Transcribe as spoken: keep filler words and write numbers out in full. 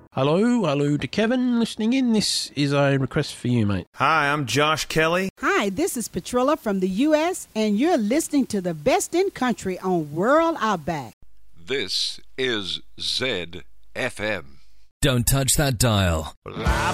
Hello, hello to Kevin listening in. This is a request for you, mate. Hi, I'm Josh Kelly. Hi, this is Patrilla from the U S, and you're listening to the best in country on World Outback. This is Z F M. Don't touch that dial.